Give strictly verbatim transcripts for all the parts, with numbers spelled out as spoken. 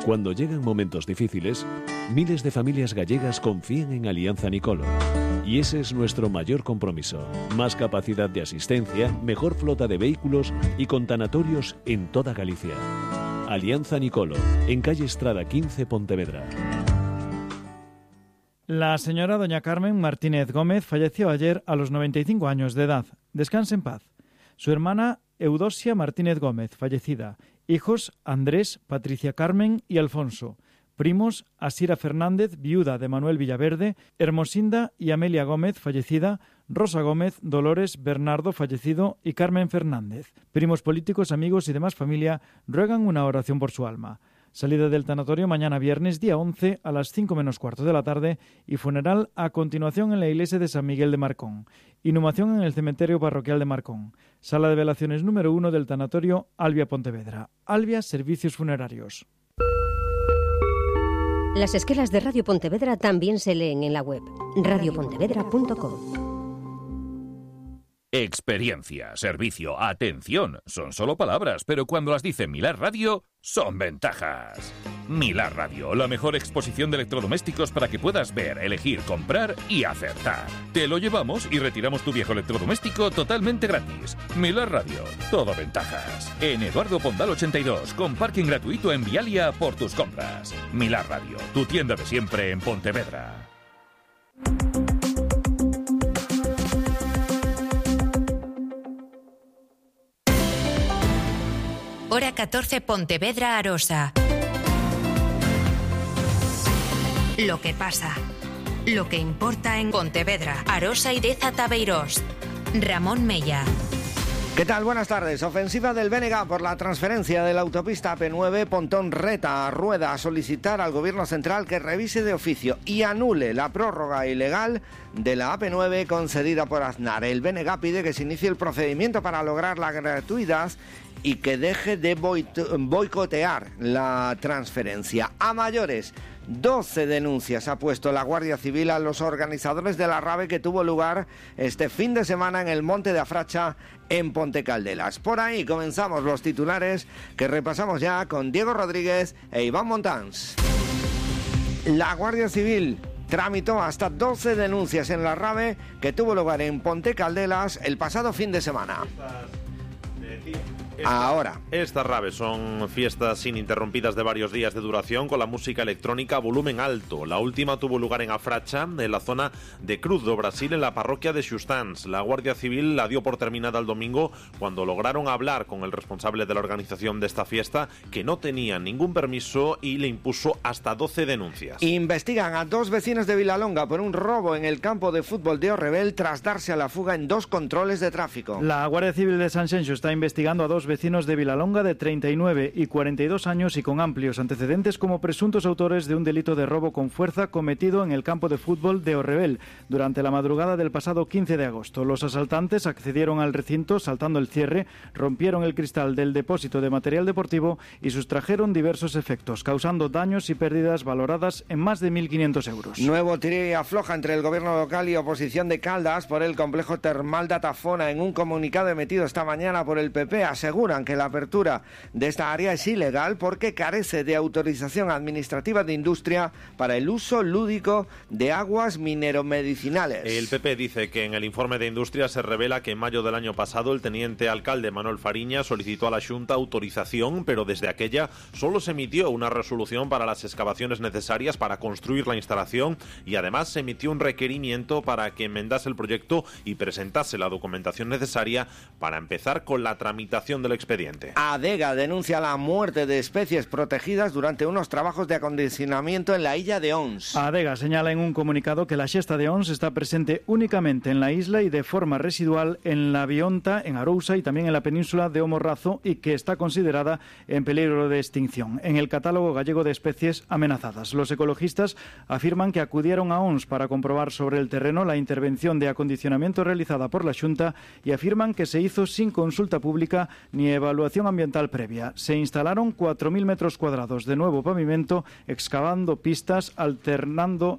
Cuando llegan momentos difíciles, miles de familias gallegas confían en Alianza Nicolo. Y ese es nuestro mayor compromiso. Más capacidad de asistencia, mejor flota de vehículos y con tanatorios en toda Galicia. Alianza Nicolo, en calle Estrada quince, Pontevedra. La señora doña Carmen Martínez Gómez falleció ayer a los noventa y cinco años de edad. Descanse en paz. Su hermana Eudosia Martínez Gómez, fallecida. Hijos Andrés, Patricia Carmen y Alfonso. Primos Asira Fernández, viuda de Manuel Villaverde, Hermosinda y Amelia Gómez, fallecida, Rosa Gómez, Dolores, Bernardo, fallecido, y Carmen Fernández. Primos políticos, amigos y demás familia ruegan una oración por su alma. Salida del tanatorio mañana viernes, día once, a las cinco menos cuarto de la tarde, y funeral a continuación en la iglesia de San Miguel de Marcón. Inhumación en el cementerio parroquial de Marcón. Sala de velaciones número uno del tanatorio Albia Pontevedra. Albia Servicios Funerarios. Las esquelas de Radio Pontevedra también se leen en la web radio pontevedra punto com. Experiencia, servicio, atención, son solo palabras, pero cuando las dice Milar Radio, son ventajas. Milar Radio, la mejor exposición de electrodomésticos para que puedas ver, elegir, comprar y acertar. Te lo llevamos y retiramos tu viejo electrodoméstico totalmente gratis. Milar Radio, todo ventajas. En Eduardo Pondal ochenta y dos, con parking gratuito en Vialia por tus compras. Milar Radio, tu tienda de siempre en Pontevedra. Hora catorce, Pontevedra, Arosa. Lo que pasa, lo que importa en Pontevedra, Arosa y Deza Tabeirós. Ramón Mella. ¿Qué tal? Buenas tardes. Ofensiva del B N G por la transferencia de la autopista A P nueve Pontón-Reta a Rueda a solicitar al Gobierno Central que revise de oficio y anule la prórroga ilegal de la A P nueve concedida por Aznar. El B N G pide que se inicie el procedimiento para lograr la gratuidad y que deje de boicotear la transferencia. A mayores, doce denuncias ha puesto la Guardia Civil a los organizadores de la rave que tuvo lugar este fin de semana en el Monte de Afracha, en Ponte Caldelas. Por ahí comenzamos los titulares que repasamos ya con Diego Rodríguez e Iván Montans. La Guardia Civil tramitó hasta doce denuncias en la rave que tuvo lugar en Ponte Caldelas el pasado fin de semana. Esta, Ahora. Estas raves son fiestas ininterrumpidas de varios días de duración con la música electrónica a volumen alto. La última tuvo lugar en Afracha, en la zona de Cruz do Brasil, en la parroquia de Xustans. La Guardia Civil la dio por terminada el domingo cuando lograron hablar con el responsable de la organización de esta fiesta, que no tenía ningún permiso y le impuso hasta doce denuncias. Investigan a dos vecinos de Vilalonga por un robo en el campo de fútbol de Orrebel tras darse a la fuga en dos controles de tráfico. La Guardia Civil de Sanxenxo está investigando a dos vecinos de Vilalonga de treinta y nueve y cuarenta y dos años y con amplios antecedentes como presuntos autores de un delito de robo con fuerza cometido en el campo de fútbol de Orrebel durante la madrugada del pasado quince de agosto. Los asaltantes accedieron al recinto saltando el cierre, rompieron el cristal del depósito de material deportivo y sustrajeron diversos efectos, causando daños y pérdidas valoradas en más de mil quinientos euros. Nuevo tira y afloja entre el gobierno local y oposición de Caldas por el complejo termal de Atafona. En un comunicado emitido esta mañana por el P P aseguran que la apertura de esta área es ilegal porque carece de autorización administrativa de industria para el uso lúdico de aguas mineromedicinales. El P P dice que en el informe de industria se revela que en mayo del año pasado el teniente alcalde Manuel Fariña solicitó a la Xunta autorización, pero desde aquella solo se emitió una resolución para las excavaciones necesarias para construir la instalación y además se emitió un requerimiento para que enmendase el proyecto y presentase la documentación necesaria para empezar con la tramitación del expediente. Adega denuncia la muerte de especies protegidas durante unos trabajos de acondicionamiento en la illa de Ons. Adega señala en un comunicado que la xesta de Ons está presente únicamente en la isla y de forma residual en la Bionta, en Arousa y también en la península de O Morrazo y que está considerada en peligro de extinción en el catálogo gallego de especies amenazadas. Los ecologistas afirman que acudieron a Ons para comprobar sobre el terreno la intervención de acondicionamiento realizada por la Xunta y afirman que se hizo sin consulta pública ni evaluación ambiental previa. Se instalaron cuatro mil metros cuadrados de nuevo pavimento, excavando pistas, alternando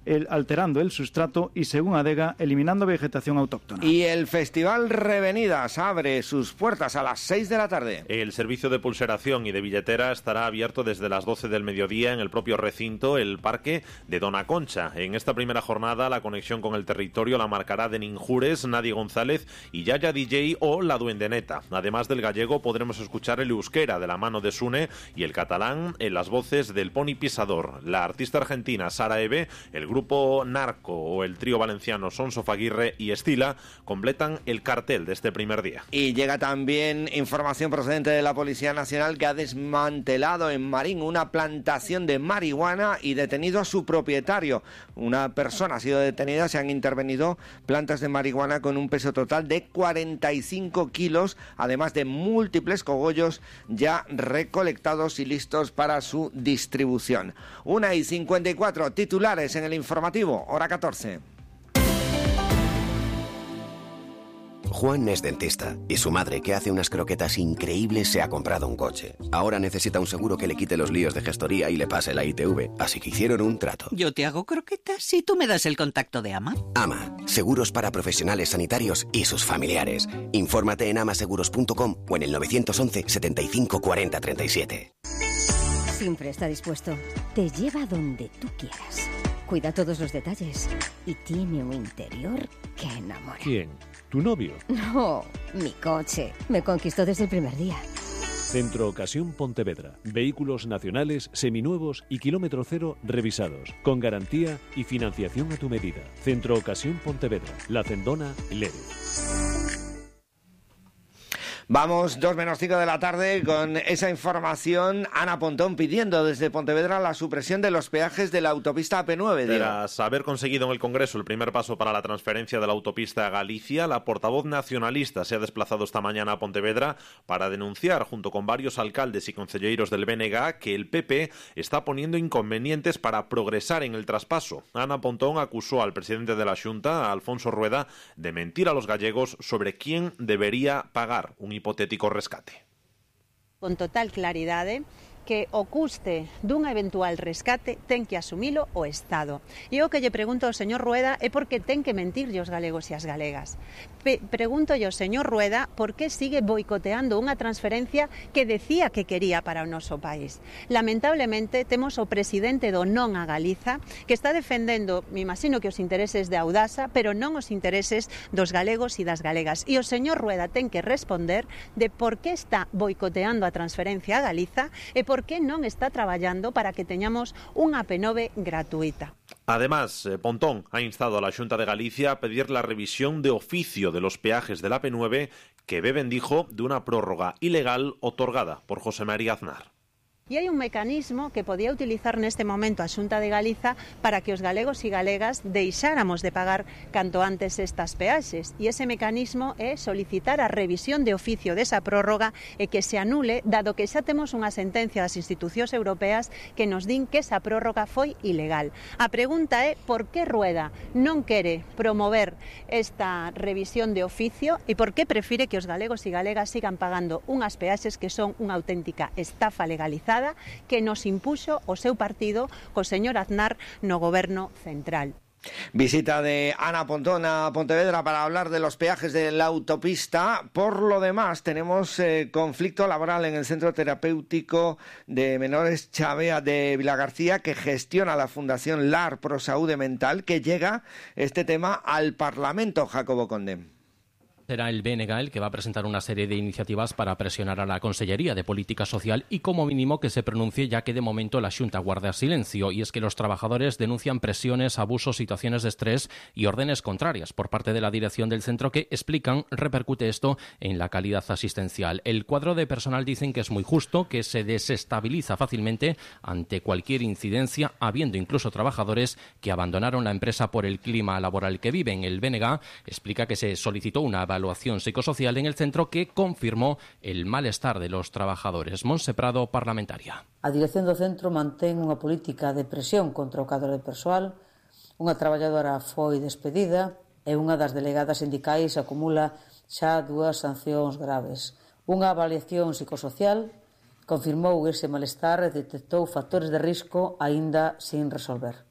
el, alterando el sustrato y, según Adega, eliminando vegetación autóctona. Y el Festival Revenidas abre sus puertas a las seis de la tarde. El servicio de pulseración y de billetera estará abierto desde las doce del mediodía en el propio recinto, el Parque de Dona Concha. En esta primera jornada, la conexión con el territorio la marcará de Ninjures, Nadie González y Yaya D J o La Duendeneta. Además del gallego, podremos escuchar el euskera de la mano de Sune y el catalán en las voces del Pony Pisador. La artista argentina Sara Eve, el grupo Narco o el trío valenciano Sonso Faguirre y Estila completan el cartel de este primer día. Y llega también información procedente de la Policía Nacional, que ha desmantelado en Marín una plantación de marihuana y detenido a su propietario. Una persona ha sido detenida, se han intervenido plantas de marihuana con un peso total de cuarenta y cinco kilos, además de múltiples cogollos ya recolectados y listos para su distribución. Una y cincuenta y cuatro, titulares en el informativo, hora catorce. Juan es dentista y su madre, que hace unas croquetas increíbles, se ha comprado un coche. Ahora necesita un seguro que le quite los líos de gestoría y le pase la I T V, así que hicieron un trato. Yo te hago croquetas y tú me das el contacto de AMA. AMA, seguros para profesionales sanitarios y sus familiares. Infórmate en amaseguros punto com o en el nueve once, setenta y cinco, cuarenta, treinta y siete. Siempre está dispuesto. Te lleva donde tú quieras. Cuida todos los detalles y tiene un interior que enamora. ¿Quién? ¿Tu novio? No, mi coche. Me conquistó desde el primer día. Centro Ocasión Pontevedra. Vehículos nacionales, seminuevos y kilómetro cero revisados. Con garantía y financiación a tu medida. Centro Ocasión Pontevedra. La Cendona, Lere. Vamos, dos menos cinco de la tarde, con esa información. Ana Pontón pidiendo desde Pontevedra la supresión de los peajes de la autopista A P nueve. Tras haber conseguido en el Congreso el primer paso para la transferencia de la autopista a Galicia, la portavoz nacionalista se ha desplazado esta mañana a Pontevedra para denunciar, junto con varios alcaldes y concelleiros del B N G, que el P P está poniendo inconvenientes para progresar en el traspaso. Ana Pontón acusó al presidente de la Xunta, a Alfonso Rueda, de mentir a los gallegos sobre quién debería pagar un hipotético rescate. Con total claridade que o custe dun eventual rescate ten que asumilo o Estado. E o que lle pregunto ao señor Rueda é por que ten que mentirlle os galegos e as galegas. Pe pregunto ao señor Rueda por que sigue boicoteando unha transferencia que decía que quería para o noso país. Lamentablemente temos o presidente do Non a Galiza que está defendendo, me imagino que os intereses de Audasa, pero non os intereses dos galegos e das galegas. E o señor Rueda ten que responder de por que está boicoteando a transferencia a Galiza e por ¿Por qué non está traballando para que teñamos unha A P nove gratuita? Además, Pontón ha instado a la Xunta de Galicia a pedir la revisión de oficio de los peajes de la A P nueve que beben, dijo, de una prórroga ilegal otorgada por José María Aznar. E hai un mecanismo que podía utilizar neste momento a Xunta de Galiza para que os galegos e galegas deixáramos de pagar canto antes estas peaxes. E ese mecanismo é solicitar a revisión de oficio desa prórroga e que se anule, dado que xa temos unha sentencia das institucións europeas que nos din que esa prórroga foi ilegal. A pregunta é por que Rueda non quere promover esta revisión de oficio e por que prefire que os galegos e galegas sigan pagando unhas peaxes que son unha auténtica estafa legalizada que nos impuxo o seu partido co señor Aznar no goberno central. Visita de Ana Pontón a Pontevedra para hablar de los peajes de la autopista. Por lo demás, tenemos eh, conflicto laboral en el Centro Terapéutico de Menores Chavea de Vilagarcía, que gestiona la Fundación LAR Pro Saúde Mental, que llega este tema al Parlamento. Jacobo Conde. Será el B N G el que va a presentar una serie de iniciativas para presionar a la Consellería de Política Social y como mínimo que se pronuncie, ya que de momento la Xunta guarda silencio, y es que los trabajadores denuncian presiones, abusos, situaciones de estrés y órdenes contrarias por parte de la dirección del centro que, explican, repercute esto en la calidad asistencial. El cuadro de personal dicen que es muy justo, que se desestabiliza fácilmente ante cualquier incidencia, habiendo incluso trabajadores que abandonaron la empresa por el clima laboral que viven. El B N G explica que se solicitó una evaluación psicosocial en el centro que confirmó el malestar de los trabajadores. Monse Prado, parlamentaria. A dirección do centro mantén unha política de presión contra o cadro de persoal. Unha traballadora foi despedida e unha das delegadas sindicais acumula xa dúas sancións graves. Unha avaliación psicosocial confirmou ese malestar e detectou factores de risco aínda sin resolver.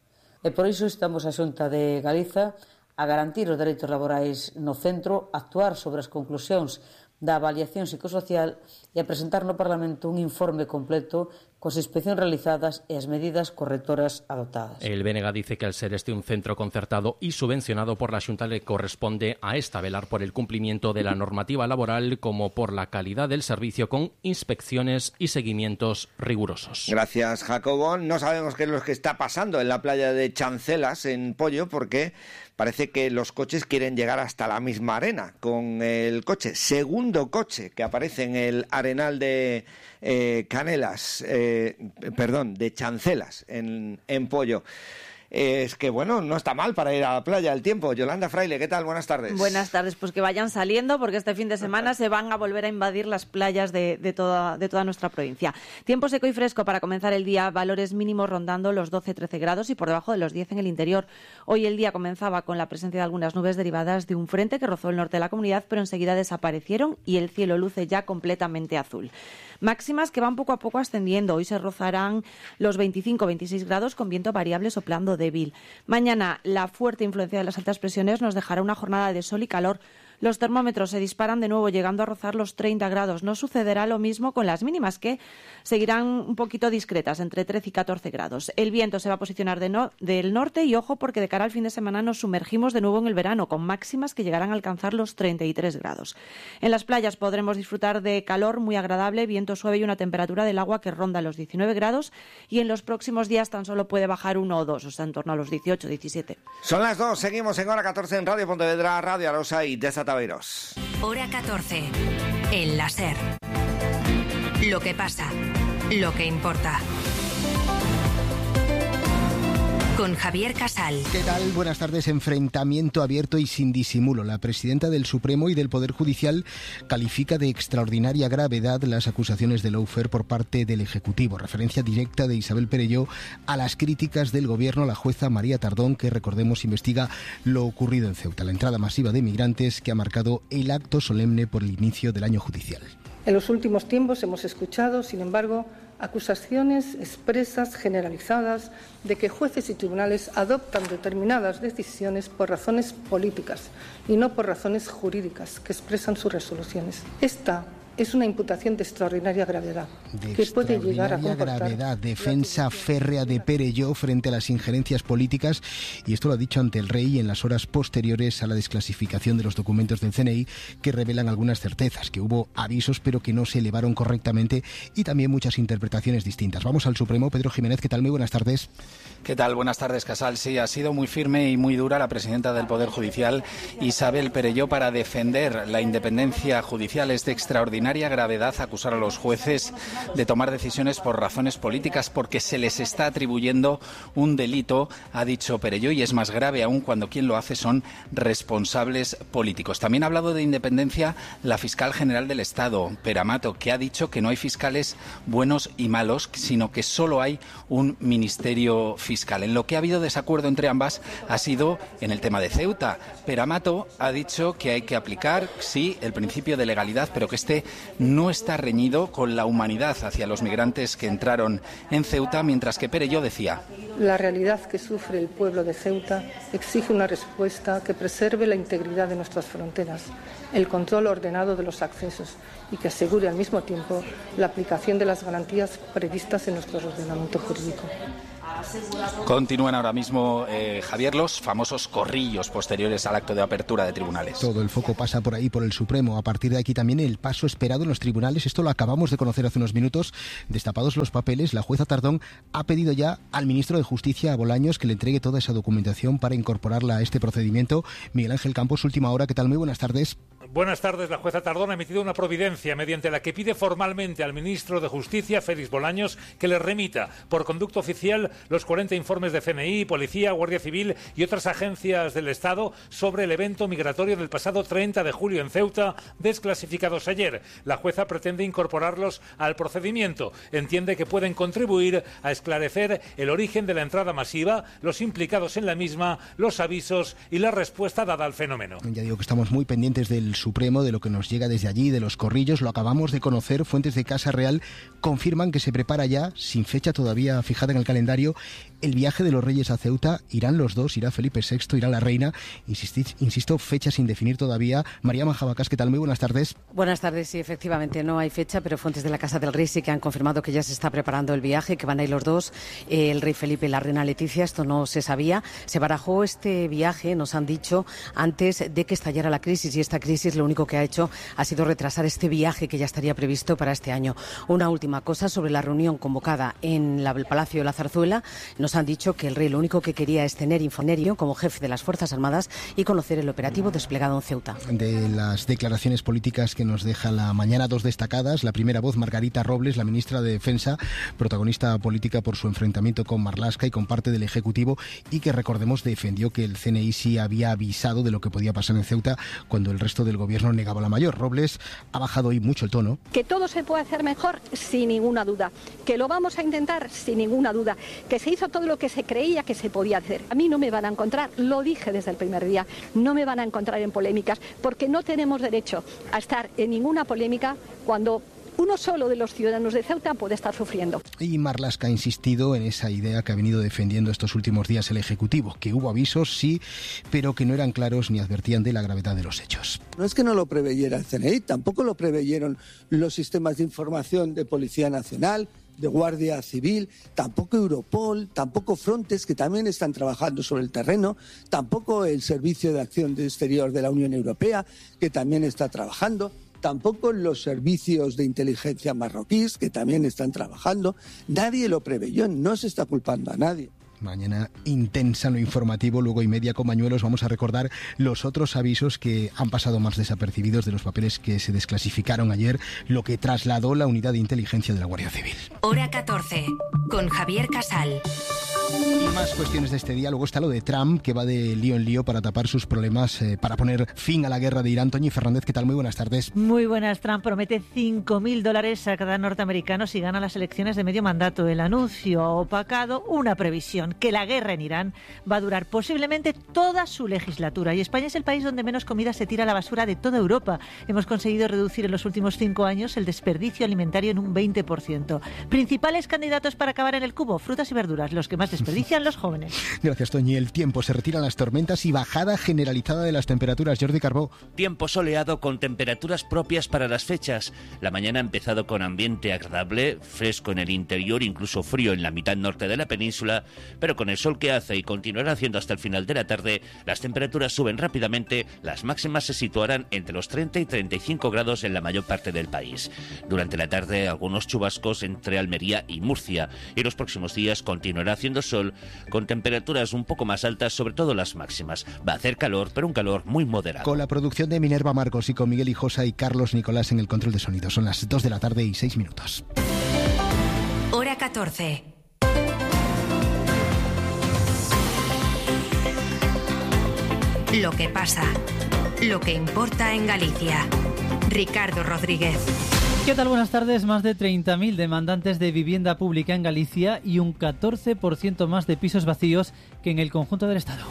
E por iso estamos a Xunta de Galiza a garantir os dereitos laborais no centro, actuar sobre as conclusións da avaliación psicosocial e a presentar no Parlamento un informe completo coas inspeccións realizadas e as medidas correctoras adoptadas. El B N G dice que al ser este un centro concertado y subvencionado por la Xunta le corresponde a esta velar por el cumplimiento de la normativa laboral como por la calidad del servicio con inspecciones y seguimientos rigurosos. Gracias, Jacobo. No sabemos qué es lo que está pasando en la playa de Chancelas, en Pollo, porque parece que los coches quieren llegar hasta la misma arena con el coche, segundo coche que aparece en el arenal de eh, Canelas, eh, perdón, de Chancelas, en, en Pollo. Es que, bueno, no está mal para ir a la playa el tiempo. Yolanda Fraile, ¿qué tal? Buenas tardes. Buenas tardes, pues que vayan saliendo porque este fin de semana se van a volver a invadir las playas de, de, toda, de toda nuestra provincia. Tiempo seco y fresco para comenzar el día, valores mínimos rondando los doce trece grados y por debajo de los diez en el interior. Hoy el día comenzaba con la presencia de algunas nubes derivadas de un frente que rozó el norte de la comunidad, pero enseguida desaparecieron y el cielo luce ya completamente azul. Máximas que van poco a poco ascendiendo. Hoy se rozarán los veinticinco veintiséis grados con viento variable soplando débil. Mañana la fuerte influencia de las altas presiones nos dejará una jornada de sol y calor. Los termómetros se disparan de nuevo, llegando a rozar los treinta grados. No sucederá lo mismo con las mínimas, que seguirán un poquito discretas, entre trece y catorce grados. El viento se va a posicionar de no, del norte y ojo porque de cara al fin de semana nos sumergimos de nuevo en el verano, con máximas que llegarán a alcanzar los treinta y tres grados. En las playas podremos disfrutar de calor muy agradable, viento suave y una temperatura del agua que ronda los diecinueve grados, y en los próximos días tan solo puede bajar uno o dos, o sea, en torno a los dieciocho, diecisiete. Son las dos, seguimos en Hora catorce en Radio Pontevedra, Radio Arosa y Desata Taveros. Hora catorce. El láser. Lo que pasa. Lo que importa. Con Javier Casal. ¿Qué tal? Buenas tardes. Enfrentamiento abierto y sin disimulo. La presidenta del Supremo y del Poder Judicial califica de extraordinaria gravedad las acusaciones de lawfare por parte del Ejecutivo. Referencia directa de Isabel Perelló a las críticas del Gobierno a la jueza María Tardón, que, recordemos, investiga lo ocurrido en Ceuta, la entrada masiva de migrantes que ha marcado el acto solemne por el inicio del año judicial. En los últimos tiempos hemos escuchado, sin embargo, acusaciones expresas, generalizadas, de que jueces y tribunales adoptan determinadas decisiones por razones políticas y no por razones jurídicas que expresan sus resoluciones. Esta es una imputación de extraordinaria gravedad, de que puede llegar a comportar gravedad, defensa férrea de Perelló frente a las injerencias políticas, y esto lo ha dicho ante el rey en las horas posteriores a la desclasificación de los documentos del C N I, que revelan algunas certezas, que hubo avisos pero que no se elevaron correctamente, y también muchas interpretaciones distintas. Vamos al Supremo. Pedro Jiménez, ¿qué tal? Muy buenas tardes. ¿Qué tal? Buenas tardes, Casal. Sí, ha sido muy firme y muy dura la presidenta del Poder Judicial, Isabel Perelló, para defender la independencia judicial. Es de extraordinaria gravedad acusar a los jueces de tomar decisiones por razones políticas, porque se les está atribuyendo un delito, ha dicho Perelló, y es más grave aún cuando quien lo hace son responsables políticos. También ha hablado de independencia la fiscal general del Estado, Pera Mato, que ha dicho que no hay fiscales buenos y malos, sino que solo hay un ministerio fiscal. En lo que ha habido desacuerdo entre ambas ha sido en el tema de Ceuta. Pera Mato ha dicho que hay que aplicar, sí, el principio de legalidad, pero que este no está reñido con la humanidad hacia los migrantes que entraron en Ceuta, mientras que Perelló decía: la realidad que sufre el pueblo de Ceuta exige una respuesta que preserve la integridad de nuestras fronteras, el control ordenado de los accesos y que asegure al mismo tiempo la aplicación de las garantías previstas en nuestro ordenamiento jurídico. Continúan ahora mismo, eh, Javier, los famosos corrillos posteriores al acto de apertura de tribunales. Todo el foco pasa por ahí, por el Supremo. A partir de aquí también el paso esperado en los tribunales. Esto lo acabamos de conocer hace unos minutos. Destapados los papeles, la jueza Tardón ha pedido ya al ministro de Justicia, a Bolaños, que le entregue toda esa documentación para incorporarla a este procedimiento. Miguel Ángel Campos, última hora. ¿Qué tal? Muy buenas tardes. Buenas tardes. La jueza Tardón ha emitido una providencia mediante la que pide formalmente al ministro de Justicia, Félix Bolaños, que le remita por conducto oficial los cuarenta informes de C N I, Policía, Guardia Civil y otras agencias del Estado sobre el evento migratorio del pasado treinta de julio en Ceuta, desclasificados ayer. La jueza pretende incorporarlos al procedimiento. Entiende que pueden contribuir a esclarecer el origen de la entrada masiva, los implicados en la misma, los avisos y la respuesta dada al fenómeno. Ya digo que estamos muy pendientes del Supremo, de lo que nos llega desde allí, de los corrillos. Lo acabamos de conocer. Fuentes de Casa Real confirman que se prepara ya, sin fecha todavía fijada en el calendario, el viaje de los Reyes a Ceuta. Irán los dos, irá Felipe sexto, irá la reina. Insistid, insisto, fecha sin definir todavía. María Majabacas, ¿qué tal? Muy buenas tardes. Buenas tardes, sí, efectivamente no hay fecha, pero fuentes de la Casa del Rey sí que han confirmado que ya se está preparando el viaje, que van a ir los dos, eh, el rey Felipe y la reina Leticia. Esto no se sabía. Se barajó este viaje, nos han dicho, antes de que estallara la crisis, y esta crisis lo único que ha hecho ha sido retrasar este viaje que ya estaría previsto para este año. Una última cosa sobre la reunión convocada en la, el Palacio de la Zarzuela. Nos han dicho que el rey lo único que quería es tener infonerio como jefe de las Fuerzas Armadas y conocer el operativo desplegado en Ceuta. De las declaraciones políticas que nos deja la mañana, dos destacadas. La primera voz, Margarita Robles, la ministra de Defensa, protagonista política por su enfrentamiento con Marlaska y con parte del Ejecutivo, y que, recordemos, defendió que el C N I sí había avisado de lo que podía pasar en Ceuta cuando el resto del gobierno negaba la mayor. Robles ha bajado hoy mucho el tono. Que todo se puede hacer mejor, sin ninguna duda. Que lo vamos a intentar, sin ninguna duda. Que se hizo todo lo que se creía que se podía hacer. A mí no me van a encontrar, lo dije desde el primer día, no me van a encontrar en polémicas, porque no tenemos derecho a estar en ninguna polémica cuando uno solo de los ciudadanos de Ceuta puede estar sufriendo. Y Marlaska ha insistido en esa idea que ha venido defendiendo estos últimos días el Ejecutivo, que hubo avisos, sí, pero que no eran claros ni advertían de la gravedad de los hechos. No es que no lo preveyera el C N I, tampoco lo preveyeron los sistemas de información de Policía Nacional, de Guardia Civil, tampoco Europol, tampoco Frontex, que también están trabajando sobre el terreno, tampoco el Servicio de Acción Exterior de la Unión Europea, que también está trabajando, tampoco los servicios de inteligencia marroquíes, que también están trabajando. Nadie lo preveyó, no se está culpando a nadie. Mañana intensa en lo informativo, luego y media con Mañuelos. Vamos a recordar los otros avisos que han pasado más desapercibidos de los papeles que se desclasificaron ayer, lo que trasladó la unidad de inteligencia de la Guardia Civil. Hora catorce, con Javier Casal. Y más cuestiones de este día. Luego está lo de Trump, que va de lío en lío para tapar sus problemas, eh, para poner fin a la guerra de Irán. Toñi Fernández, ¿qué tal? Muy buenas tardes. Muy buenas. Trump promete cinco mil dólares a cada norteamericano si gana las elecciones de medio mandato. El anuncio ha opacado una previsión, que la guerra en Irán va a durar posiblemente toda su legislatura. Y España es el país donde menos comida se tira a la basura de toda Europa. Hemos conseguido reducir en los últimos cinco años el desperdicio alimentario en un veinte por ciento. Principales candidatos para acabar en el cubo: frutas y verduras, los que más desperdician los jóvenes. Gracias, Toñi. El tiempo, se retiran las tormentas y bajada generalizada de las temperaturas. Jordi Carbó. Tiempo soleado con temperaturas propias para las fechas. La mañana ha empezado con ambiente agradable, fresco en el interior, incluso frío en la mitad norte de la península, pero con el sol que hace y continuará haciendo hasta el final de la tarde, las temperaturas suben rápidamente. Las máximas se situarán entre los treinta y treinta y cinco grados en la mayor parte del país. Durante la tarde, algunos chubascos entre Almería y Murcia, y los próximos días continuará haciendo sol con temperaturas un poco más altas, sobre todo las máximas. Va a hacer calor, pero un calor muy moderado. Con la producción de Minerva Marcos y con Miguel Hijosa y Carlos Nicolás en el control de sonido. Son las dos de la tarde y seis minutos. Hora catorce. Lo que pasa, lo que importa en Galicia. Ricardo Rodríguez. ¿Qué tal? Buenas tardes. Más de treinta mil demandantes de vivienda pública en Galicia y un catorce por ciento más de pisos vacíos que en el conjunto del Estado.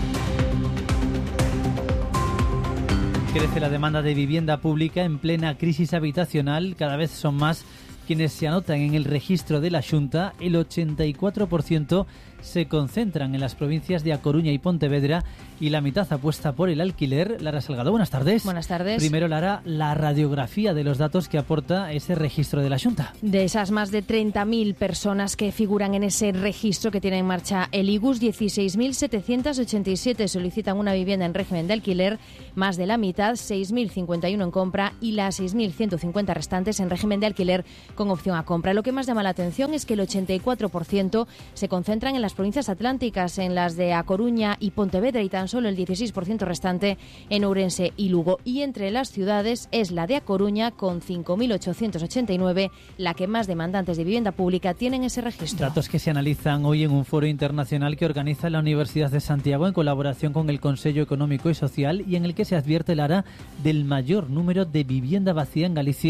Crece la demanda de vivienda pública en plena crisis habitacional. Cada vez son más quienes se anotan en el registro de la Xunta. El ochenta y cuatro por ciento se concentran en las provincias de A Coruña y Pontevedra y la mitad apuesta por el alquiler. Lara Salgado, buenas tardes. Buenas tardes. Primero, Lara, la radiografía de los datos que aporta ese registro de la Xunta. De esas más de treinta mil personas que figuran en ese registro que tiene en marcha el I G U S, dieciséis mil setecientos ochenta y siete solicitan una vivienda en régimen de alquiler, más de la mitad, seis mil cincuenta y uno en compra y las seis mil ciento cincuenta restantes en régimen de alquiler con opción a compra. Lo que más llama la atención es que el ochenta y cuatro por ciento se concentran en las provincias atlánticas, en las de A Coruña y Pontevedra, y tan solo el dieciséis por ciento restante en Ourense y Lugo. Y entre las ciudades es la de A Coruña, con cinco mil ochocientos ochenta y nueve, la que más demandantes de vivienda pública tienen ese registro. Datos que se analizan hoy en un foro internacional que organiza la Universidad de Santiago en colaboración con el Consejo Económico y Social, y en el que se advierte, Lara, del mayor número de vivienda vacía en Galicia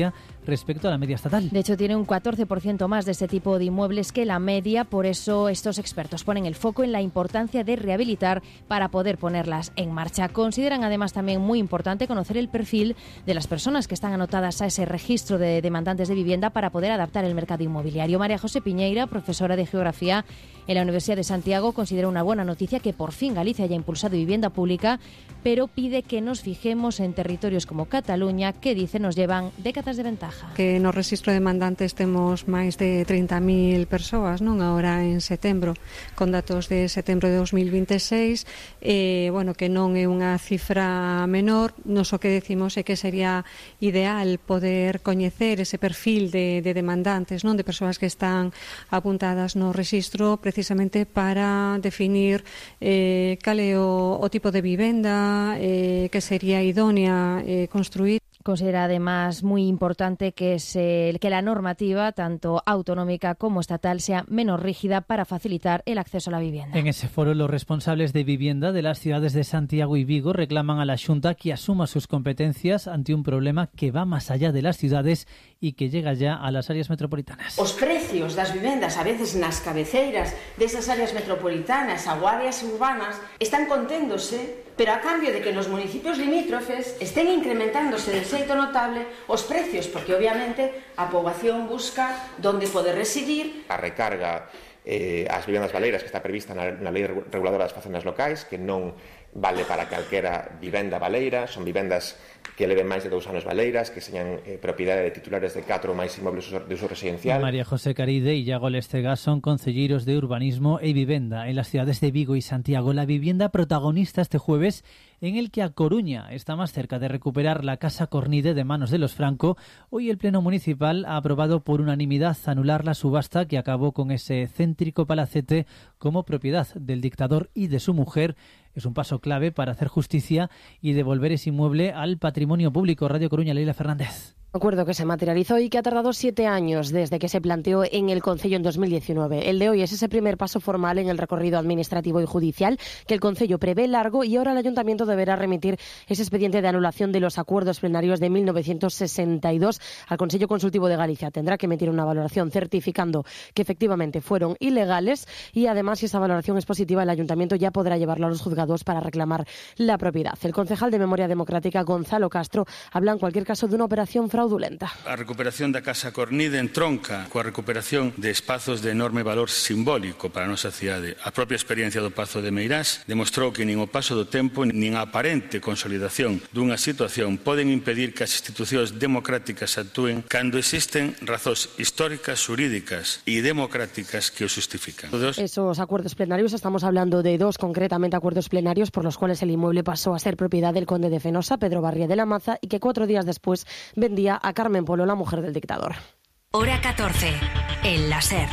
respecto a la media estatal. De hecho, tiene un catorce por ciento más de este tipo de inmuebles que la media, por eso estos expertos ponen el foco en la importancia de rehabilitar para poder ponerlas en marcha. Consideran además también muy importante conocer el perfil de las personas que están anotadas a ese registro de demandantes de vivienda para poder adaptar el mercado inmobiliario. María José Piñeira, profesora de Geografía en la Universidad de Santiago, considera una buena noticia que por fin Galicia haya impulsado vivienda pública, pero pide que nos fijemos en territorios como Cataluña, que dice nos llevan décadas de ventaja. Que no registro de demandantes temos máis de trinta mil persoas, non? Agora en setembro, con datos de setembro de dos mil veintiséis, eh, bueno, que non é unha cifra menor. Nos o que decimos é que sería ideal poder coñecer ese perfil de, de demandantes, non? De persoas que están apuntadas no registro, precisamente para definir eh, cal é o, o tipo de vivenda eh, que sería idónea eh, construir. Considera además muy importante que, se, que la normativa, tanto autonómica como estatal, sea menos rígida para facilitar el acceso a la vivienda. En ese foro, los responsables de vivienda de las ciudades de Santiago y Vigo reclaman a la Xunta que asuma sus competencias ante un problema que va más allá de las ciudades y que llega ya a las áreas metropolitanas. Os precios das vivendas, a veces nas cabeceiras desas áreas metropolitanas ou áreas urbanas, están conténdose, pero a cambio de que nos municipios limítrofes estén incrementándose de xeito notable os precios, porque obviamente a poboación busca donde poder residir. A recarga eh, ás vivendas baleiras que está prevista na, na Lei Reguladora das Facendas Locais, que non vale para calquera vivenda baleira, son vivendas que leven máis de dous anos baleiras, que señan eh, propiedade de titulares de catro ou máis inmobles de uso residencial. María José Caride y Iago Lestega son concelleiros de Urbanismo e Vivenda en las ciudades de Vigo y Santiago. La vivienda protagonista este jueves, en el que a Coruña está más cerca de recuperar la Casa Cornide de manos de los Franco. Hoy el Pleno Municipal ha aprobado por unanimidad anular la subasta que acabó con ese céntrico palacete como propiedad del dictador y de su mujer. Es un paso clave para hacer justicia y devolver ese inmueble al patrimonio público. Radio Coruña, Leila Fernández. Acuerdo que se materializó y que ha tardado siete años desde que se planteó en el Concello en dos mil diecinueve. El de hoy es ese primer paso formal en el recorrido administrativo y judicial que el Concello prevé largo, y ahora el Ayuntamiento deberá remitir ese expediente de anulación de los acuerdos plenarios de mil novecientos sesenta y dos al Consello Consultivo de Galicia. Tendrá que emitir una valoración certificando que efectivamente fueron ilegales, y además, si esa valoración es positiva, el Ayuntamiento ya podrá llevarlo a los juzgados para reclamar la propiedad. El concejal de Memoria Democrática, Gonzalo Castro, habla en cualquier caso de una operación fraudulenta. A recuperación da Casa Cornide entronca coa recuperación de espazos de enorme valor simbólico para a nosa cidade. A propia experiencia do Pazo de Meirás demostrou que nin o paso do tempo nin a aparente consolidación dunha situación poden impedir que as institucións democráticas actúen cando existen razóns históricas, xurídicas e democráticas que o justifican. Esos acuerdos plenarios, estamos hablando de dos concretamente acuerdos plenarios por los cuales el inmueble pasó a ser propiedad del conde de Fenosa, Pedro Barría de la Maza, y que cuatro días después vendía a Carmen Polo, la mujer del dictador. Hora catorce. El láser.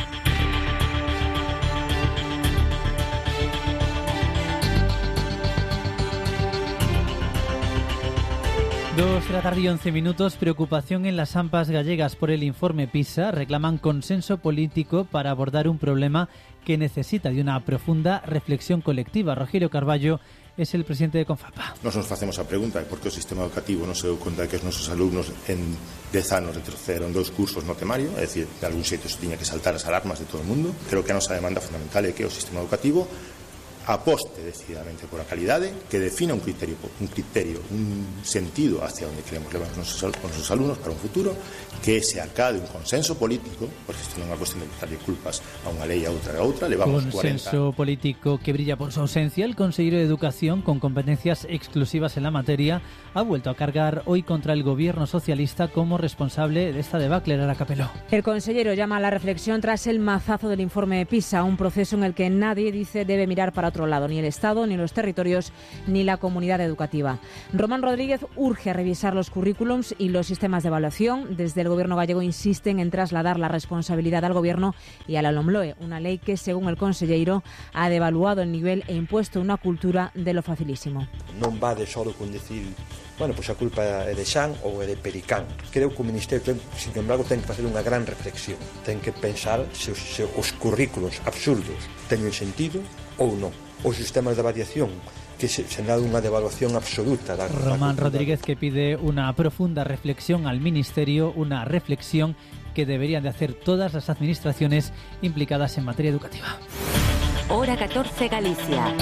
Dos de la tarde y once minutos. Preocupación en las AMPAs gallegas por el informe PISA. Reclaman consenso político para abordar un problema que necesita de una profunda reflexión colectiva. Rogelio Carballo es el presidente de Confapa. Nos nos facemos a pregunta de por que o sistema educativo non se deu conta de que os nosos alumnos en dez anos retrocederon dous cursos no temario, é dicir, de algún xeito se tiña que saltar as alarmas de todo o mundo. Creo que a nosa demanda fundamental é que o sistema educativo aposte decididamente por a calidade, que defina un criterio, un criterio, un sentido hacia onde queremos levar os nosos, os nosos alumnos para un futuro, que se acade un consenso político, porque isto non é unha cuestión de quitarle culpas a unha lei a outra a outra, levamos consenso cuarenta... político que brilla por su ausencia. El consejero de Educación, con competencias exclusivas en la materia, ha vuelto a cargar hoy contra el gobierno socialista como responsable de esta debacle. Lara Capeló. El consejero llama a la reflexión tras el mazazo del informe PISA, un proceso en el que nadie dice debe mirar para otro lado, ni el Estado, ni los territorios, ni la comunidad educativa. Román Rodríguez urge a revisar los currículums y los sistemas de evaluación. Desde el Gobierno gallego insisten en trasladar la responsabilidad al Gobierno y a la LOMLOE, una ley que, según el consellero, ha devaluado el nivel e impuesto una cultura de lo facilísimo. Non vale solo con decir, bueno, pues a culpa é de Xan ou é de Pericán. Creo que o Ministerio, ten, sin embargo, ten que facer unha gran reflexión. Ten que pensar se os, se os currículos absurdos teñen sentido ou non. os sistemas de variación, que se, se han dado unha devaluación absoluta da Román Rodríguez, que pide una profunda reflexión al Ministerio, una reflexión que deberían de hacer todas las administraciones implicadas en materia educativa. Hora catorce Galicia.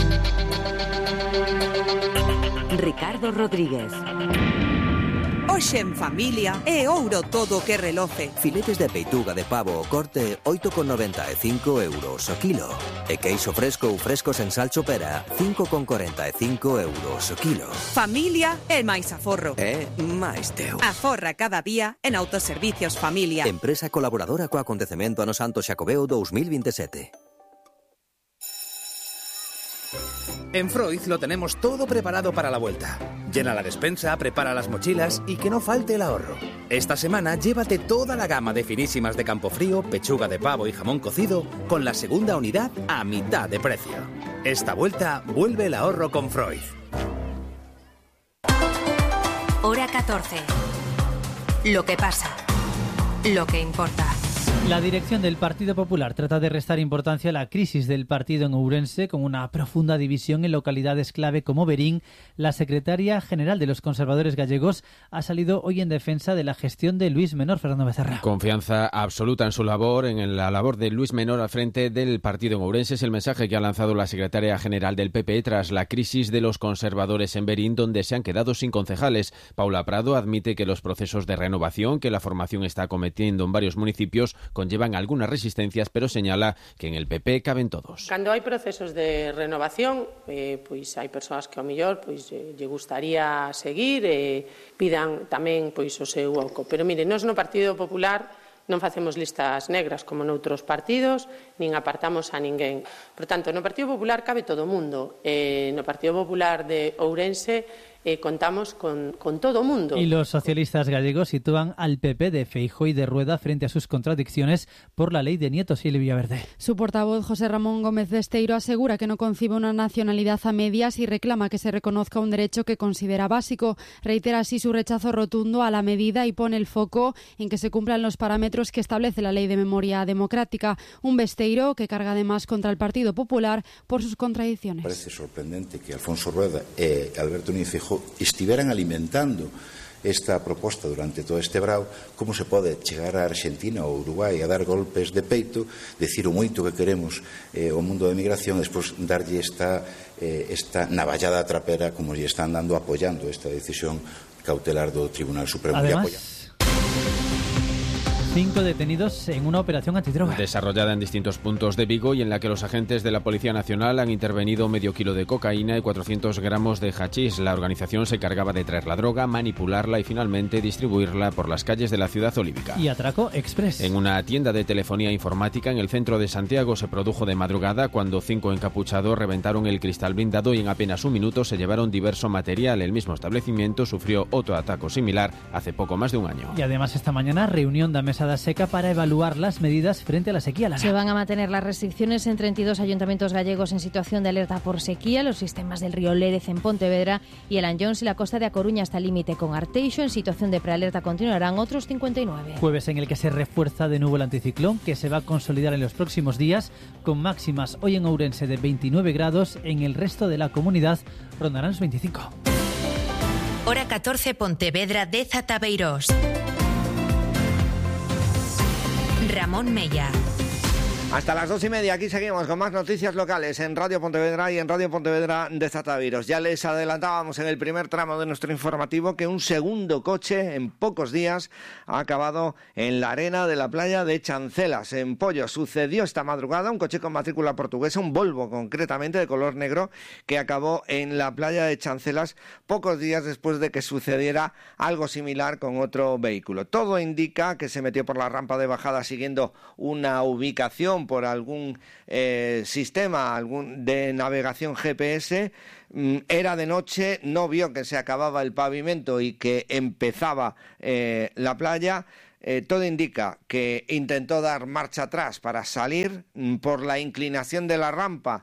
Ricardo Rodríguez. Hoxe en familia é ouro todo o que reloce. Filetes de peituga de pavo o corte oito con noventa e cinco euros o kilo. E queixo fresco ou frescos en sal chopera cinco con corenta e cinco euros o kilo. Familia é máis aforro. É máis teu. Aforra cada día en Autoservicios Familia. Empresa colaboradora co acontecemento Ano Santo Xacobeo dos mil veintisiete. En Freud lo tenemos todo preparado para la vuelta. Llena la despensa, prepara las mochilas y que no falte el ahorro. Esta semana llévate toda la gama de finísimas de Campofrío, pechuga de pavo y jamón cocido con la segunda unidad a mitad de precio. Esta vuelta vuelve el ahorro con Freud. Hora catorce. Lo que pasa. Lo que importa. La dirección del Partido Popular trata de restar importancia a la crisis del partido en Ourense con una profunda división en localidades clave como Verín. La secretaria general de los conservadores gallegos ha salido hoy en defensa de la gestión de Luis Menor. Fernando Becerra. Confianza absoluta en su labor, en la labor de Luis Menor al frente del partido en Ourense. Es el mensaje que ha lanzado la secretaria general del P P tras la crisis de los conservadores en Verín, donde se han quedado sin concejales. Paula Prado admite que los procesos de renovación que la formación está acometiendo en varios municipios conllevan algunas resistencias, pero señala que en el P P caben todos. Cando hai procesos de renovación, eh, pois hai persoas que ao mellor pois eh, lle gustaría seguir e eh, pidan tamén pois o seu oco. Pero mire, nós no Partido Popular non facemos listas negras como noutros partidos, nin apartamos a ninguén. Por tanto, no Partido Popular cabe todo o mundo. Eh, no Partido Popular de Ourense Eh, contamos con, con todo mundo. Y los socialistas gallegos sitúan al P P de Feijóo y de Rueda frente a sus contradicciones por la ley de nietos. Y Villaverde. Su portavoz, José Ramón Gómez Besteiro, asegura que no concibe una nacionalidad a medias y reclama que se reconozca un derecho que considera básico. Reitera así su rechazo rotundo a la medida y pone el foco en que se cumplan los parámetros que establece la Ley de Memoria Democrática. Un Besteiro que carga además contra el Partido Popular por sus contradicciones. Parece sorprendente que Alfonso Rueda e Alberto Núñez Feijóo estiveran alimentando esta proposta durante todo este brao. Como se pode chegar a Argentina ou Uruguai a dar golpes de peito, decir o moito que queremos eh, o mundo da migración, despois darlle esta, eh, esta navallada trapera como lle están dando apoyando esta decisión cautelar do Tribunal Supremo. Además, cinco detenidos en una operación antidroga. Desarrollada en distintos puntos de Vigo y en la que los agentes de la Policía Nacional han intervenido medio kilo de cocaína y cuatrocientos gramos de hachís. La organización se encargaba de traer la droga, manipularla y finalmente distribuirla por las calles de la ciudad olívica. Y atraco express. En una tienda de telefonía informática en el centro de Santiago se produjo de madrugada cuando cinco encapuchados reventaron el cristal blindado y en apenas un minuto se llevaron diverso material. El mismo establecimiento sufrió otro ataque similar hace poco más de un año. Y además esta mañana reunión de mesa seca para evaluar las medidas frente a la sequía. Se van a mantener las restricciones en treinta y dos ayuntamientos gallegos en situación de alerta por sequía, los sistemas del río Lérez en Pontevedra y el Anllóns y la costa de A Coruña hasta el límite con Arteixo. En situación de prealerta continuarán otros cincuenta y nueve. Jueves en el que se refuerza de nuevo el anticiclón, que se va a consolidar en los próximos días, con máximas hoy en Ourense de veintinueve grados, en el resto de la comunidad rondarán los veinticinco. Hora catorce Pontevedra de Zataveiros. Ramón Mella. Hasta las dos y media, aquí seguimos con más noticias locales en Radio Pontevedra y en Radio Pontevedra de Zataviros. Ya les adelantábamos en el primer tramo de nuestro informativo que un segundo coche en pocos días ha acabado en la arena de la playa de Chancelas, en Pollo. Sucedió esta madrugada un coche con matrícula portuguesa, un Volvo concretamente de color negro, que acabó en la playa de Chancelas pocos días después de que sucediera algo similar con otro vehículo. Todo indica que se metió por la rampa de bajada siguiendo una ubicación por algún eh, sistema algún de navegación G P S. mm, era de noche, no vio que se acababa el pavimento y que empezaba eh, la playa. Eh, todo indica que intentó dar marcha atrás para salir mm, por la inclinación de la rampa.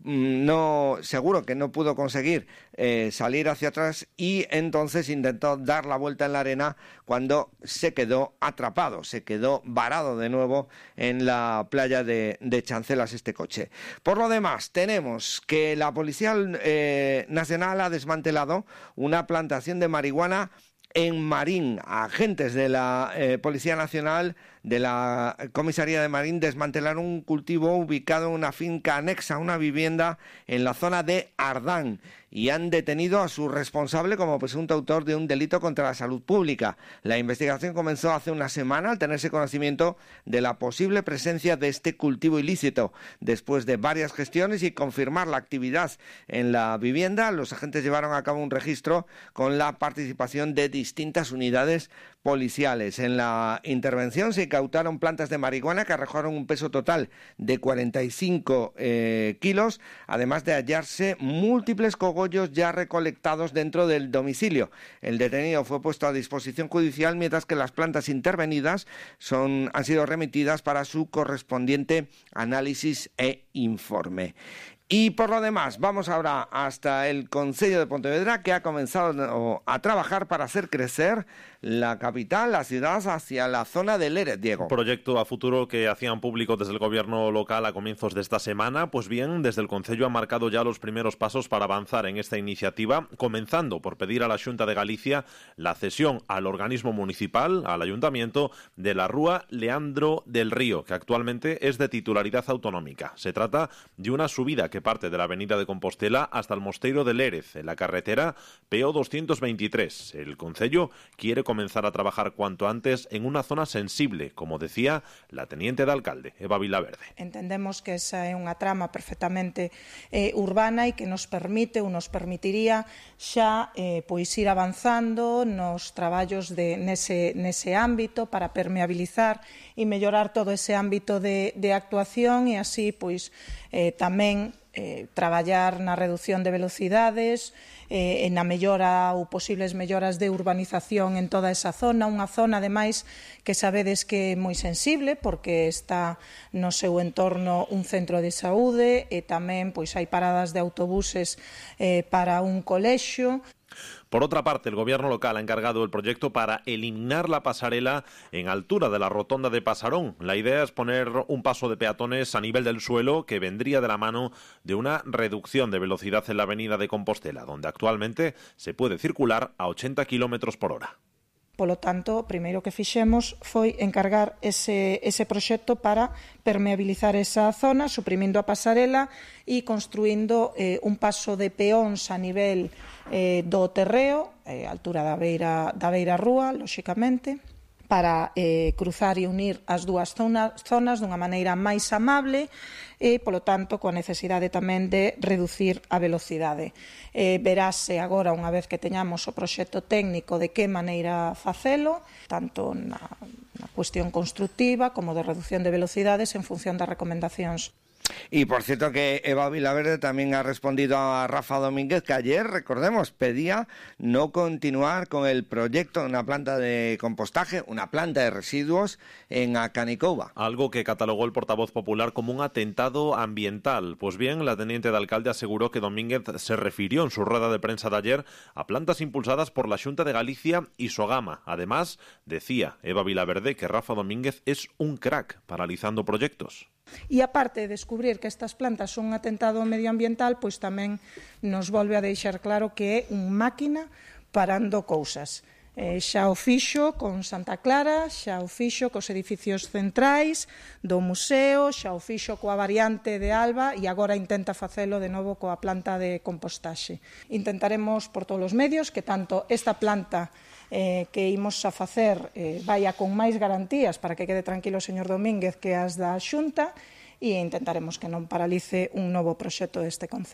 no, seguro que no pudo conseguir eh, salir hacia atrás y entonces intentó dar la vuelta en la arena cuando se quedó atrapado, se quedó varado de nuevo en la playa de, de Chancelas este coche. Por lo demás, tenemos que la Policía eh, Nacional ha desmantelado una plantación de marihuana en Marín. Agentes de la eh, Policía Nacional, de la Comisaría de Marín, desmantelaron un cultivo ubicado en una finca anexa a una vivienda en la zona de Ardán y han detenido a su responsable como presunto autor de un delito contra la salud pública. La investigación comenzó hace una semana al tenerse conocimiento de la posible presencia de este cultivo ilícito. Después de varias gestiones y confirmar la actividad en la vivienda, los agentes llevaron a cabo un registro con la participación de distintas unidades policiales. En la intervención se incautaron plantas de marihuana que arrojaron un peso total de cuarenta y cinco eh, kilos, además de hallarse múltiples cogollos ya recolectados dentro del domicilio. El detenido fue puesto a disposición judicial, mientras que las plantas intervenidas son, han sido remitidas para su correspondiente análisis e informe. Y por lo demás, vamos ahora hasta el Concello de Pontevedra, que ha comenzado a trabajar para hacer crecer la capital, la ciudad, hacia la zona del Lérez, Diego. Un proyecto a futuro que hacían público desde el gobierno local a comienzos de esta semana. Pues bien, desde el Concello han marcado ya los primeros pasos para avanzar en esta iniciativa, comenzando por pedir a la Xunta de Galicia la cesión al organismo municipal, al ayuntamiento, de la Rúa Leandro del Río, que actualmente es de titularidad autonómica. Se trata de una subida que parte de la avenida de Compostela hasta el Mosteiro de Lérez, en la carretera P O doscientos veintitrés. El Concello quiere comenzar a trabajar cuanto antes en una zona sensible, como decía la teniente de alcalde, Eva Vilaverde. Entendemos que esa é unha trama perfectamente eh, urbana e que nos permite ou nos permitiría xa eh, pois ir avanzando nos traballos de, nese, nese ámbito para permeabilizar e mellorar todo ese ámbito de, de actuación e así pois eh, tamén Eh, traballar na reducción de velocidades, eh, na mellora ou posibles melloras de urbanización en toda esa zona, unha zona ademais que sabedes que é moi sensible porque está no seu entorno un centro de saúde e tamén pois hai paradas de autobuses eh, para un colexio. Por otra parte, el gobierno local ha encargado el proyecto para eliminar la pasarela en altura de la rotonda de Pasarón. La idea es poner un paso de peatones a nivel del suelo que vendría de la mano de una reducción de velocidad en la avenida de Compostela, donde actualmente se puede circular a ochenta kilómetros por hora. Polo tanto, o primeiro que fixemos foi encargar ese, ese proxecto para permeabilizar esa zona, suprimindo a pasarela e construindo eh, un paso de peóns a nivel eh, do terreo, eh, altura da beira, da beira rúa, lóxicamente, para eh, cruzar e unir as dúas zonas, zonas dunha maneira máis amable e, polo tanto, coa necesidade tamén de reducir a velocidade. Eh, verase agora, unha vez que teñamos o proxecto técnico, de que maneira facelo, tanto na, na cuestión constructiva como de reducción de velocidades en función das recomendacións. Y por cierto que Eva Vilaverde también ha respondido a Rafa Domínguez, que ayer, recordemos, pedía no continuar con el proyecto de una planta de compostaje, una planta de residuos en Acanicova. Algo que catalogó el portavoz popular como un atentado ambiental. Pues bien, la teniente de alcalde aseguró que Domínguez se refirió en su rueda de prensa de ayer a plantas impulsadas por la Xunta de Galicia y Sogama. Además, decía Eva Vilaverde que Rafa Domínguez es un crack paralizando proyectos. E aparte de descubrir que estas plantas son un atentado medioambiental, pois tamén nos volve a deixar claro que é un máquina parando cousas. Eh, xa o fixo con Santa Clara, xa o fixo cos edificios centrais do museo, xa o fixo coa variante de Alba e agora intenta facelo de novo coa planta de compostaxe. Intentaremos por todos os medios que tanto esta planta eh, que imos a facer eh, vaya con máis garantías para que quede tranquilo o señor Domínguez que as da Xunta e intentaremos que non paralice un novo proxecto deste Concello.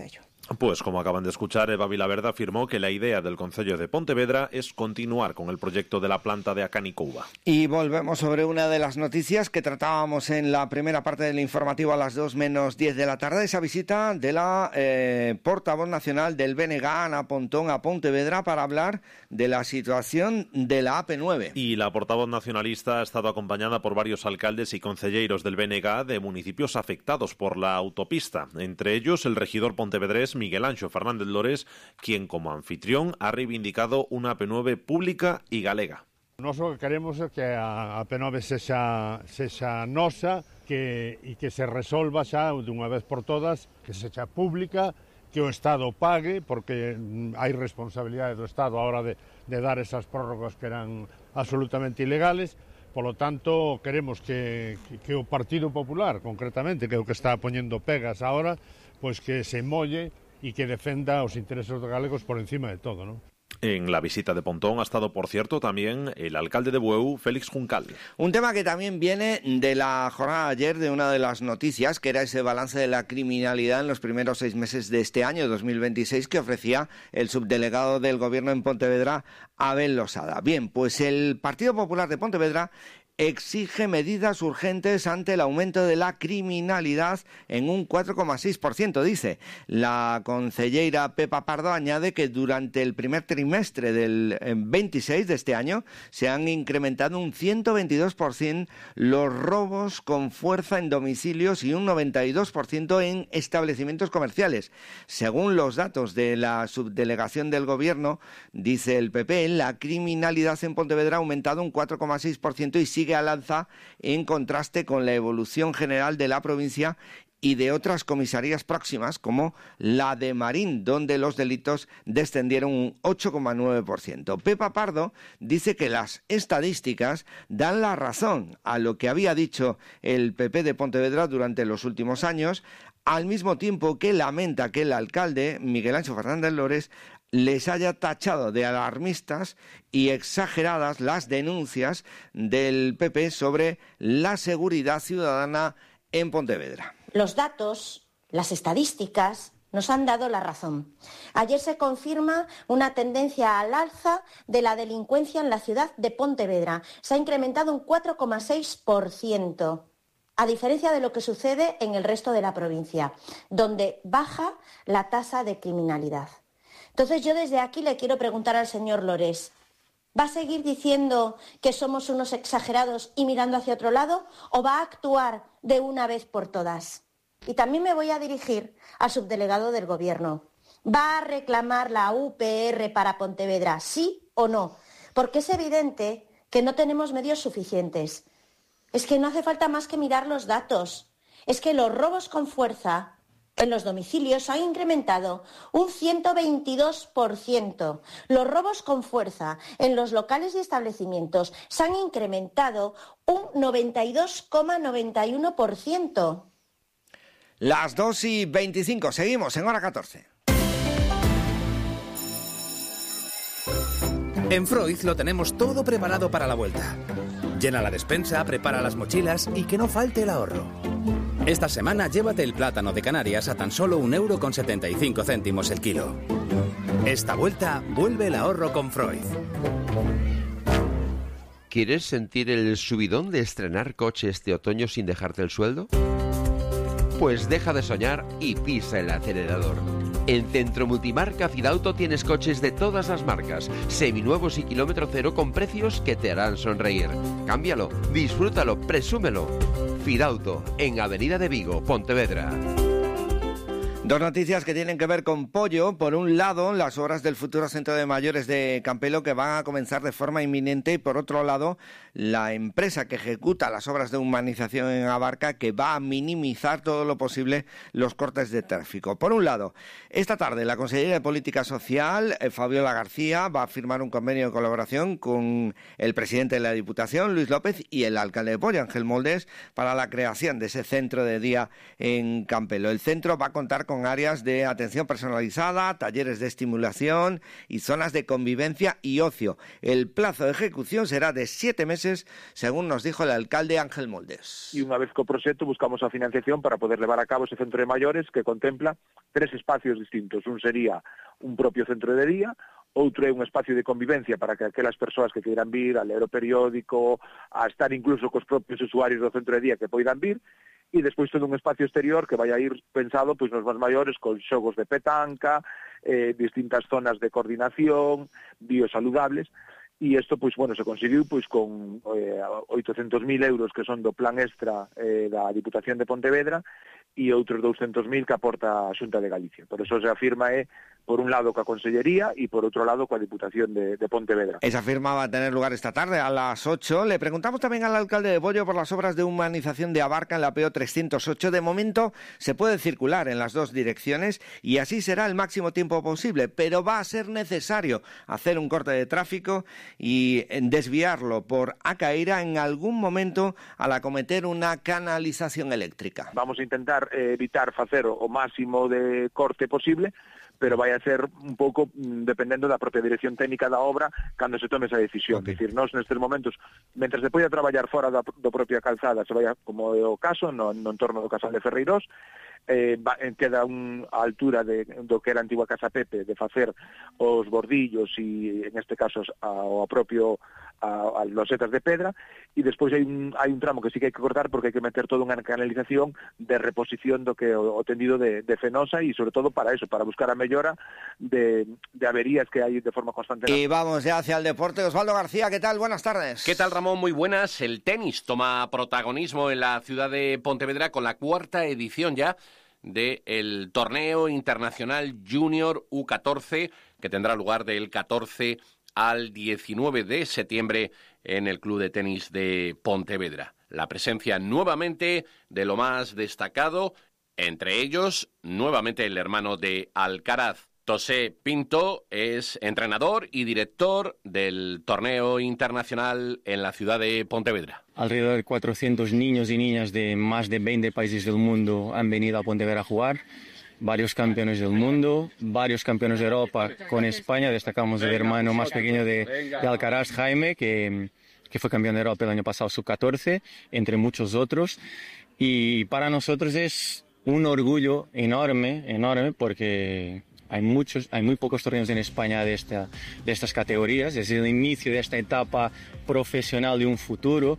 Pues como acaban de escuchar, Eva Vilaverde afirmó que la idea del Concello de Pontevedra es continuar con el proyecto de la planta de Acanicouva. Y volvemos sobre una de las noticias que tratábamos en la primera parte del informativo a las dos menos diez de la tarde, esa visita de la eh, portavoz nacional del B N G, Ana Pontón, a Pontevedra para hablar de la situación de la A P nueve. Y la portavoz nacionalista ha estado acompañada por varios alcaldes y concelleiros del B N G de municipios afectados por la autopista, entre ellos el regidor pontevedrés Miguel Anxo Fernández Lores, quien como anfitrión ha reivindicado una A P nueve pública y galega. Nós o que queremos é que a A P nueve sexa, sexa nosa que, e que se resolva xa dunha vez por todas, que sexa pública, que o Estado pague, porque hai responsabilidade do Estado a hora de, de dar esas prórrogas que eran absolutamente ilegales. Polo tanto, queremos que, que, que o Partido Popular, concretamente, que é o que está poñendo pegas ahora, pois que se molle y que defenda los intereses de galegos por encima de todo, ¿no? En la visita de Pontón ha estado, por cierto, también el alcalde de Bueu, Félix Juncal. Un tema que también viene de la jornada de ayer, de una de las noticias, que era ese balance de la criminalidad en los primeros seis meses de este año, dos mil veintiséis, que ofrecía el subdelegado del Gobierno en Pontevedra, Abel Losada. Bien, pues el Partido Popular de Pontevedra exige medidas urgentes ante el aumento de la criminalidad en un cuatro coma seis por ciento, dice. La concelleira Pepa Pardo añade que durante el primer trimestre del veintiséis de este año se han incrementado un ciento veintidós por ciento los robos con fuerza en domicilios y un noventa y dos por ciento en establecimientos comerciales. Según los datos de la subdelegación del Gobierno, dice el P P, la criminalidad en Pontevedra ha aumentado un cuatro coma seis por ciento y sigue al alza en contraste con la evolución general de la provincia y de otras comisarías próximas, como la de Marín, donde los delitos descendieron un ocho coma nueve por ciento. Pepa Pardo dice que las estadísticas dan la razón a lo que había dicho el P P de Pontevedra durante los últimos años, al mismo tiempo que lamenta que el alcalde, Miguel Anxo Fernández Lores, les haya tachado de alarmistas y exageradas las denuncias del P P sobre la seguridad ciudadana en Pontevedra. Los datos, las estadísticas, nos han dado la razón. Ayer se confirma una tendencia al alza de la delincuencia en la ciudad de Pontevedra. Se ha incrementado un cuatro coma seis por ciento. A diferencia de lo que sucede en el resto de la provincia, donde baja la tasa de criminalidad. Entonces yo desde aquí le quiero preguntar al señor Lores, ¿va a seguir diciendo que somos unos exagerados y mirando hacia otro lado o va a actuar de una vez por todas? Y también me voy a dirigir al subdelegado del Gobierno. ¿Va a reclamar la U P R para Pontevedra, sí o no? Porque es evidente que no tenemos medios suficientes. Es que no hace falta más que mirar los datos. Es que los robos con fuerza en los domicilios han incrementado un ciento veintidós por ciento. Los robos con fuerza en los locales y establecimientos se han incrementado un noventa y dos coma noventa y uno por ciento. Las dos y veinticinco, seguimos en hora catorce. En Freud lo tenemos todo preparado para la vuelta. Llena la despensa, prepara las mochilas y que no falte el ahorro. Esta semana llévate el plátano de Canarias a tan solo un euro con setenta y cinco céntimos el kilo. Esta vuelta vuelve el ahorro con Freud. ¿Quieres sentir el subidón de estrenar coche este otoño sin dejarte el sueldo? Pues deja de soñar y pisa el acelerador. En Centro Multimarca Fidauto tienes coches de todas las marcas, seminuevos y kilómetro cero con precios que te harán sonreír. Cámbialo, disfrútalo, presúmelo. Fidauto, en Avenida de Vigo, Pontevedra. Dos noticias que tienen que ver con pollo. Por un lado, las obras del futuro centro de mayores de Campelo que van a comenzar de forma inminente, y por otro lado, la empresa que ejecuta las obras de humanización en Abarca, que va a minimizar todo lo posible los cortes de tráfico. Por un lado, esta tarde la consejera de Política Social, eh, Fabiola García, va a firmar un convenio de colaboración con el presidente de la Diputación, Luis López, y el alcalde de Polla, Ángel Moldes, para la creación de ese centro de día en Campelo. El centro va a contar con con áreas de atención personalizada, talleres de estimulación y zonas de convivencia y ocio. El plazo de ejecución será de siete meses, según nos dijo el alcalde Ángel Moldes. E unha vez co proxecto buscamos a financiación para poder levar a cabo ese centro de maiores que contempla tres espacios distintos. Un sería un propio centro de día, outro é un espacio de convivencia para que aquelas persoas que queiran vir a ler o periódico, a estar incluso cos propios usuarios do centro de día que poidan vir, e despois todo un espacio exterior que vai a ir pensado pois nos máis maiores con xogos de petanca, eh, distintas zonas de coordinación, biosaludables, e isto pois bueno, se conseguiu pois con eh, oitocentos mil euros que son do plan extra eh, da Diputación de Pontevedra e outros douscentos mil que aporta a Xunta de Galicia. Por eso se afirma é, por un lado, coa Consellería e por outro lado coa Diputación de, de Pontevedra. Esa firma va a tener lugar esta tarde a las ocho. Le preguntamos también al alcalde de Bollo por las obras de humanización de Abarca en la P O trescientos ocho. De momento se puede circular en las dos direcciones y así será el máximo tiempo posible, pero va a ser necesario hacer un corte de tráfico y desviarlo por Acaíra en algún momento al acometer una canalización eléctrica. Vamos a intentar eh, evitar facer o máximo de corte posible, pero vai a ser un pouco dependendo da propia dirección técnica da obra cando se tome esa decisión. Okay. É dicir, nós nestes momentos, mentre se poida traballar fora da, do propia calzada, se vai a, como é o caso, no, no entorno do Casal de Ferreirós, eh, va, queda un, a altura de, do que era a antigua Casa Pepe, de facer os bordillos e, en este caso, ao propio a, a losetas de pedra, e despois hai un, hai un tramo que sí que hai que cortar porque hai que meter toda unha canalización de reposición do que o, o tendido de, de Fenosa e sobre todo para eso, para buscar a mellora de, de averías que hai de forma constante. Y vamos ya hacia el deporte. Osvaldo García, ¿qué tal? Buenas tardes. ¿Qué tal, Ramón? Muy buenas. El tenis toma protagonismo en la ciudad de Pontevedra con la cuarta edición ya del torneo internacional Junior U catorce que tendrá lugar del catorce al diecinueve de septiembre en el Club de Tenis de Pontevedra. La presencia nuevamente de lo más destacado, entre ellos nuevamente el hermano de Alcaraz. Tosé Pinto es entrenador y director del torneo internacional en la ciudad de Pontevedra. Alrededor de cuatrocientos niños y niñas de más de veinte países del mundo han venido a Pontevedra a jugar. Varios campeones del mundo, varios campeones de Europa con España. Destacamos el hermano más pequeño de, de Alcaraz, Jaime, que, que fue campeón de Europa el año pasado, sub catorce, entre muchos otros. Y para nosotros es un orgullo enorme, enorme, porque hay muchos, hay muy pocos torneos en España de, esta, de estas categorías. Es el inicio de esta etapa profesional de un futuro.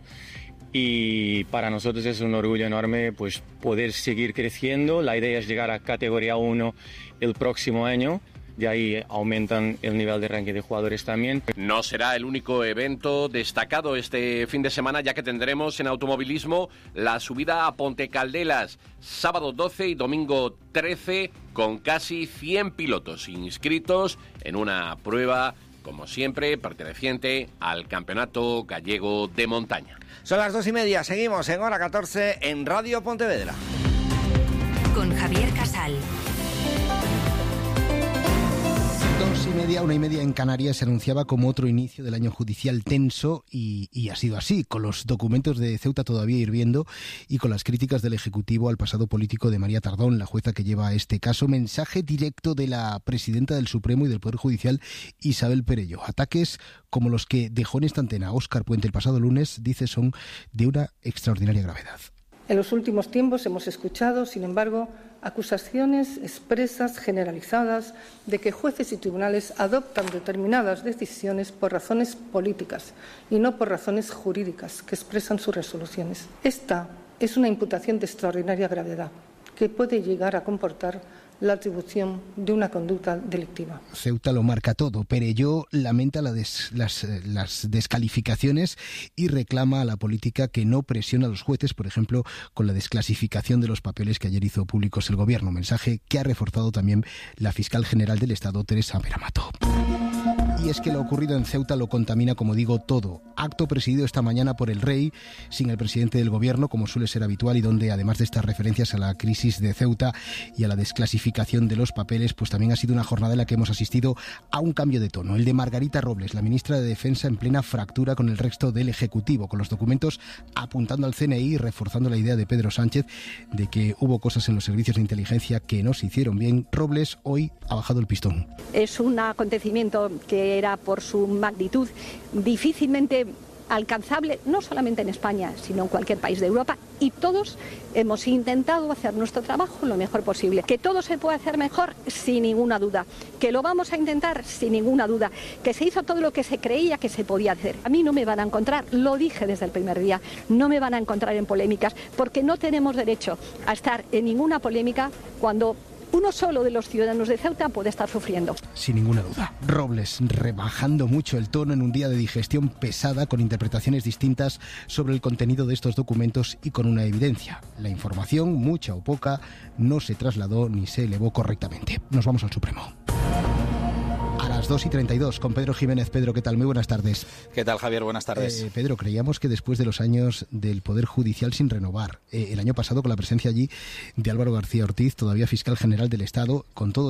Y para nosotros es un orgullo enorme pues poder seguir creciendo. La idea es llegar a categoría uno el próximo año. De ahí aumentan el nivel de ranking de jugadores también. No será el único evento destacado este fin de semana, ya que tendremos en automovilismo la subida a Ponte Caldelas, sábado doce y domingo trece, con casi cien pilotos inscritos en una prueba, como siempre, perteneciente al Campeonato Gallego de Montaña. Son las dos y media, seguimos en Hora catorce en Radio Pontevedra. Con Javier Casal. Dos y media, una y media en Canarias se anunciaba como otro inicio del año judicial tenso y, y ha sido así, con los documentos de Ceuta todavía hirviendo y con las críticas del Ejecutivo al pasado político de María Tardón, la jueza que lleva este caso. Mensaje directo de la presidenta del Supremo y del Poder Judicial, Isabel Perello. Ataques como los que dejó en esta antena Óscar Puente el pasado lunes, dice, son de una extraordinaria gravedad. En los últimos tiempos hemos escuchado, sin embargo, acusaciones expresas, generalizadas, de que jueces y tribunales adoptan determinadas decisiones por razones políticas y no por razones jurídicas que expresan sus resoluciones. Esta es una imputación de extraordinaria gravedad que puede llegar a comportar la atribución de una conducta delictiva. Ceuta lo marca todo. Perello lamenta la des, las, las descalificaciones y reclama a la política que no presiona a los jueces, por ejemplo, con la desclasificación de los papeles que ayer hizo públicos el Gobierno. Mensaje que ha reforzado también la fiscal general del Estado, Teresa Meramato. Y es que lo ocurrido en Ceuta lo contamina, como digo, todo. Acto presidido esta mañana por el rey, sin el presidente del gobierno, como suele ser habitual, y donde, además de estas referencias a la crisis de Ceuta y a la desclasificación de los papeles, pues también ha sido una jornada en la que hemos asistido a un cambio de tono. El de Margarita Robles, la ministra de Defensa, en plena fractura con el resto del Ejecutivo, con los documentos apuntando al C N I y reforzando la idea de Pedro Sánchez de que hubo cosas en los servicios de inteligencia que no se hicieron bien. Robles hoy ha bajado el pistón. Es un acontecimiento que era, por su magnitud, difícilmente alcanzable, no solamente en España, sino en cualquier país de Europa, y todos hemos intentado hacer nuestro trabajo lo mejor posible. Que todo se puede hacer mejor, sin ninguna duda. Que lo vamos a intentar, sin ninguna duda. Que se hizo todo lo que se creía que se podía hacer. A mí no me van a encontrar, lo dije desde el primer día, no me van a encontrar en polémicas, porque no tenemos derecho a estar en ninguna polémica cuando uno solo de los ciudadanos de Ceuta puede estar sufriendo. Sin ninguna duda. Robles rebajando mucho el tono en un día de digestión pesada, con interpretaciones distintas sobre el contenido de estos documentos y con una evidencia. La información, mucha o poca, no se trasladó ni se elevó correctamente. Nos vamos al Supremo. A las dos y treinta y dos, con Pedro Jiménez. Pedro, ¿qué tal? Muy buenas tardes. ¿Qué tal, Javier? Buenas tardes. Eh, Pedro, creíamos que después de los años del Poder Judicial sin renovar, eh, el año pasado con la presencia allí de Álvaro García Ortiz, todavía fiscal general del Estado, con todo